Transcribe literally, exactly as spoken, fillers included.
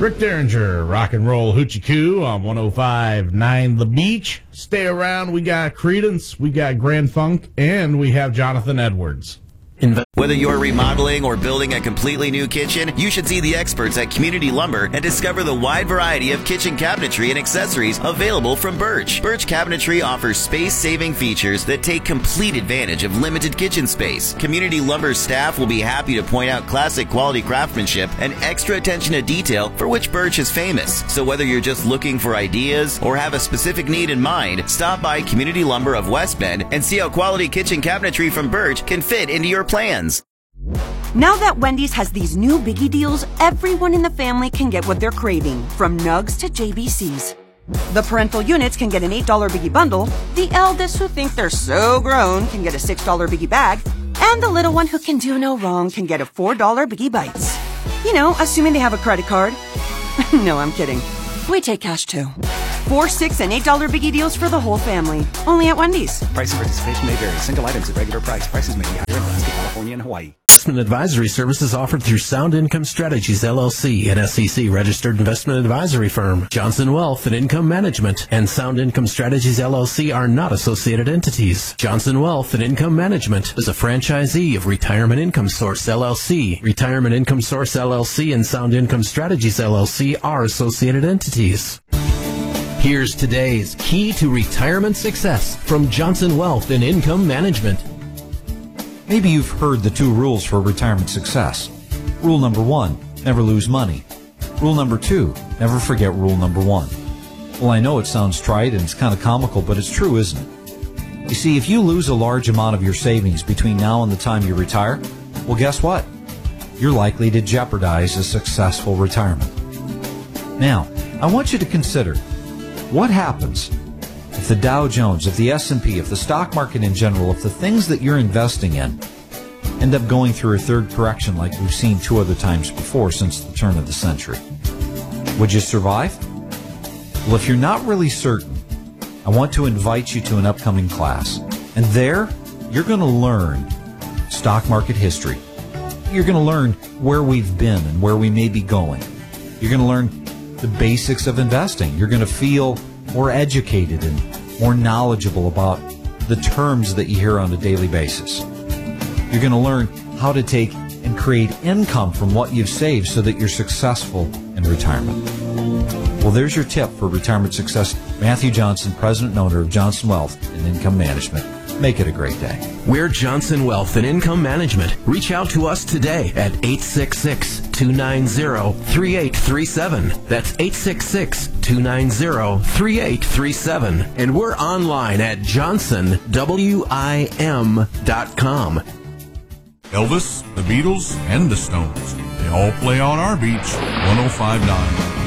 Rick Derringer, Rock and Roll Hoochie Coo on one oh five point nine The Beach. Stay around. We got Creedence, we got Grand Funk, and we have Jonathan Edwards. Whether you're remodeling or building a completely new kitchen, you should see the experts at Community Lumber and discover the wide variety of kitchen cabinetry and accessories available from Birch. Birch Cabinetry offers space-saving features that take complete advantage of limited kitchen space. Community Lumber's staff will be happy to point out classic quality craftsmanship and extra attention to detail for which Birch is famous. So whether you're just looking for ideas or have a specific need in mind, stop by Community Lumber of West Bend and see how quality kitchen cabinetry from Birch can fit into your plans. Now that Wendy's has these new biggie deals, everyone in the family can get what they're craving, from nugs to J B Cs. The parental units can get an eight dollar biggie bundle, the eldest who think they're so grown can get a six dollar biggie bag, and the little one who can do no wrong can get a four dollar biggie bites. You know, assuming they have a credit card. No, I'm kidding. We take cash too. Four, six, and eight dollar biggie deals for the whole family. Only at Wendy's. Price and participation may vary. Single items at regular price. Prices may be higher in Alaska, California, and Hawaii. Investment advisory services offered through Sound Income Strategies, L L C, an S E C-registered investment advisory firm. Johnson Wealth and Income Management and Sound Income Strategies, L L C are not associated entities. Johnson Wealth and Income Management is a franchisee of Retirement Income Source, L L C. Retirement Income Source, L L C and Sound Income Strategies, L L C are associated entities. Here's today's key to retirement success from Johnson Wealth and Income Management. Maybe you've heard the two rules for retirement success. Rule number one, never lose money. Rule number two, never forget rule number one. Well, I know it sounds trite and it's kind of comical, but it's true, isn't it? You see, if you lose a large amount of your savings between now and the time you retire, well, guess what? You're likely to jeopardize a successful retirement. Now, I want you to consider, what happens if the Dow Jones, if the S and P, if the stock market in general, if the things that you're investing in end up going through a third correction like we've seen two other times before since the turn of the century? Would you survive? Well, if you're not really certain, I want to invite you to an upcoming class. And there, you're going to learn stock market history. You're going to learn where we've been and where we may be going. You're going to learn the basics of investing. You're going to feel more educated and more knowledgeable about the terms that you hear on a daily basis. You're going to learn how to take and create income from what you've saved so that you're successful in retirement. Well, there's your tip for retirement success. Matthew Johnson, President and owner of Johnson Wealth and Income Management. Make it a great day. We're Johnson Wealth and Income Management. Reach out to us today at eight six six, two nine zero, three eight three seven. That's eight six six, two nine zero, three eight three seven. And we're online at johnson wim dot com. Elvis, the Beatles, and the Stones. They all play on our beach, one oh five point nine.